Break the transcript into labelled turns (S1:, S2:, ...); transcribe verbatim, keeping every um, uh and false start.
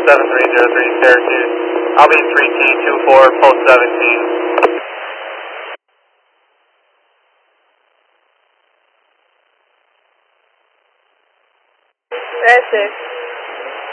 S1: seven three zero three, Syracuse. I'll be three T two four, post seventeen.
S2: That's it.